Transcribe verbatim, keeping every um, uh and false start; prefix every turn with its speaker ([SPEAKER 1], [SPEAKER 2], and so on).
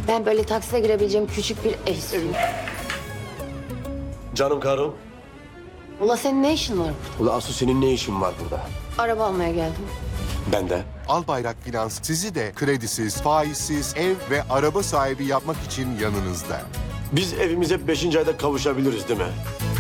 [SPEAKER 1] Ben böyle takside girebileceğim küçük bir ev istiyorum.
[SPEAKER 2] Canım karım.
[SPEAKER 1] Ula senin ne işin var?
[SPEAKER 2] Ula Asu senin ne işin var burada?
[SPEAKER 1] Araba almaya geldim.
[SPEAKER 2] Ben de.
[SPEAKER 3] Albayrak Finans sizi de kredisiz, faizsiz ev ve araba sahibi yapmak için yanınızda.
[SPEAKER 2] Biz evimize beşinci ayda kavuşabiliriz değil mi?